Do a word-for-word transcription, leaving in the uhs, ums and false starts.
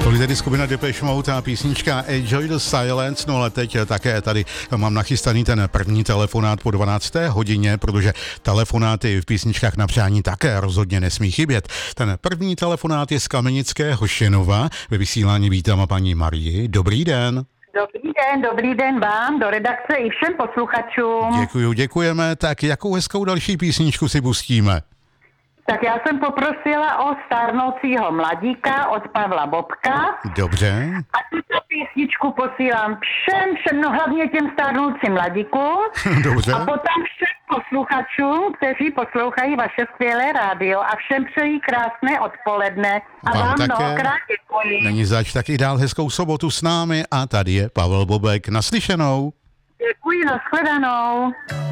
Tohle tedy skupina Depeche Mode a písnička Enjoy the Silence, no ale teď také tady mám nachystaný ten první telefonát po dvanácté hodině, protože telefonáty v písničkách na přání také rozhodně nesmí chybět. Ten první telefonát je z Kamenického Šenova, ve vysílání vítám a paní Marii. Dobrý den. Dobrý den, dobrý den vám, do redakce i všem posluchačům. Děkuju, děkujeme. Tak jakou hezkou další písničku si pustíme? Tak já jsem poprosila o Stárnoucího mladíka od Pavla Bobka. Dobře. A tuto písničku posílám všem, všem, no hlavně těm stárnoucím mladíkům. Dobře. A potom všem posluchačům, kteří poslouchají vaše skvělé rádio a všem přeji krásné odpoledne. A Vám vám, vám také. mnohokrát děkuji. Není zač, taky dál hezkou sobotu s námi a tady je Pavel Bobek. Naslyšenou. Děkuji, nashledanou.